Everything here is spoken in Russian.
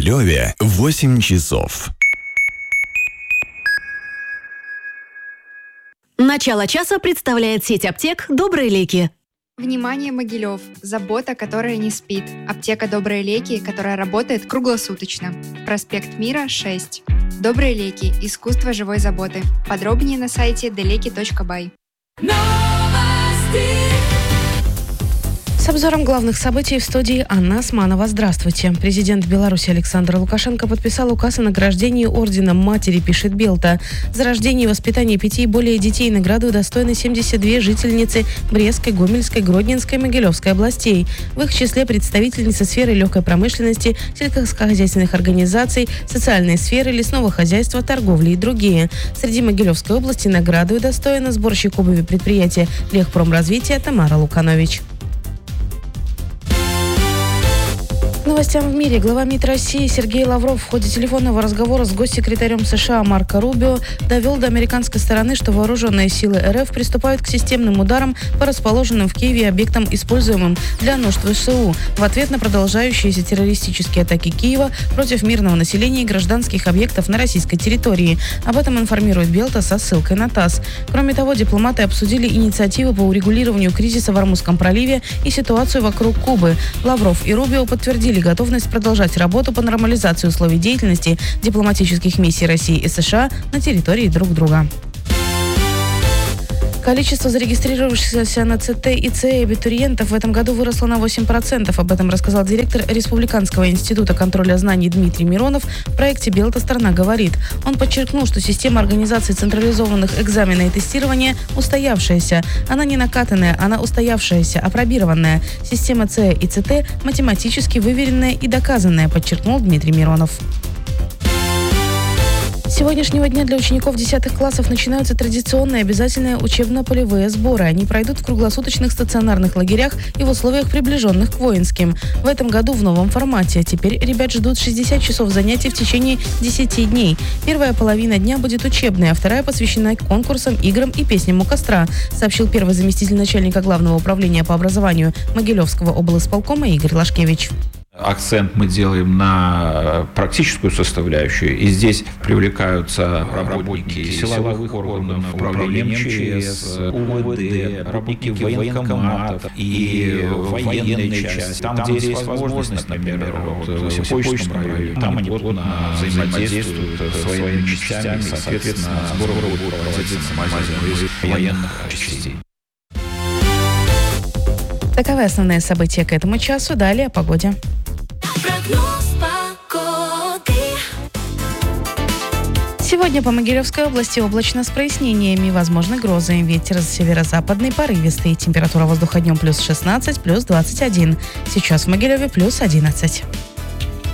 Могилеве 8 часов. Начало часа представляет сеть аптек «Добрые леки». Внимание, Могилев! Забота, которая не спит. Аптека «Добрые леки», которая работает круглосуточно. Проспект Мира, 6. «Добрые леки. Искусство живой заботы». Подробнее на сайте deleki.by. С обзором главных событий в студии Анна Османова. Здравствуйте. Президент Беларуси Александр Лукашенко подписал указ о награждении орденом Матери, пишет Белта. За рождение и воспитание 5 и более детей награду удостоены 72 жительницы Брестской, Гомельской, Гродненской и Могилевской областей. В их числе представительницы сферы легкой промышленности, сельскохозяйственных организаций, социальной сферы, лесного хозяйства, торговли и другие. Среди Могилевской области награду удостоена сборщик обуви предприятия Легпромразвития Тамара Луканович. К новостям в мире. Глава МИД России Сергей Лавров в ходе телефонного разговора с госсекретарем США Марко Рубио довел до американской стороны, что вооруженные силы РФ приступают к системным ударам по расположенным в Киеве объектам, используемым для нужд ВСУ, в ответ на продолжающиеся террористические атаки Киева против мирного населения и гражданских объектов на российской территории. Об этом информирует Белта со ссылкой на ТАСС. Кроме того, дипломаты обсудили инициативы по урегулированию кризиса в Ормузском проливе и ситуацию вокруг Кубы. Лавров и Рубио подтвердили готовность продолжать работу по нормализации условий деятельности дипломатических миссий России и США на территории друг друга. Количество зарегистрировавшихся на ЦТ и ЦЭ абитуриентов в этом году выросло на 8%. Об этом рассказал директор Республиканского института контроля знаний Дмитрий Миронов в проекте «Белта. Страна говорит». Он подчеркнул, что система организации централизованных экзамена и тестирования устоявшаяся. Она не накатанная, она устоявшаяся, апробированная. Система ЦЭ и ЦТ математически выверенная и доказанная, подчеркнул Дмитрий Миронов. С сегодняшнего дня для учеников 10 классов начинаются традиционные обязательные учебно-полевые сборы. Они пройдут в круглосуточных стационарных лагерях и в условиях, приближенных к воинским. В этом году в новом формате. Теперь ребят ждут 60 часов занятий в течение 10 дней. Первая половина дня будет учебной, а вторая посвящена конкурсам, играм и песням у костра, сообщил первый заместитель начальника Главного управления по образованию Могилевского облсполкома Игорь Лашкевич. Акцент мы делаем на практическую составляющую, и здесь привлекаются работники силовых органов, управления МЧС, УВД, работники военкоматов и военная часть. Там, где есть возможность, например, в Осиповичском районе, там они плотно взаимодействуют с военными частями, соответственно, сбор будет проводиться на базе военных частей. Таковы основные события к этому часу. Далее о погоде. Сегодня по Могилевской области облачно с прояснениями, возможны грозы. Ветер северо-западный порывистый. Температура воздуха днем плюс 16, плюс 21. Сейчас в Могилеве плюс 11.